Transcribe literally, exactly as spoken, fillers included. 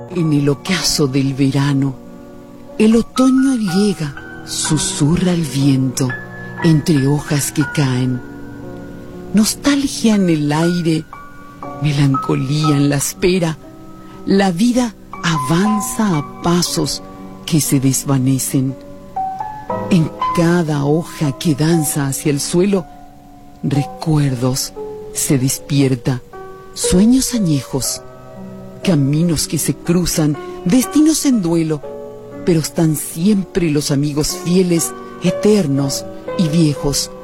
En el ocaso del verano, el otoño llega, susurra el viento entre hojas que caen. Nostalgia en el aire, melancolía en la espera. La vida avanza a pasos que se desvanecen. En cada hoja que danza hacia el suelo, recuerdos se despierta, sueños añejos, caminos que se cruzan, destinos en duelo, pero están siempre los amigos fieles, eternos y viejos.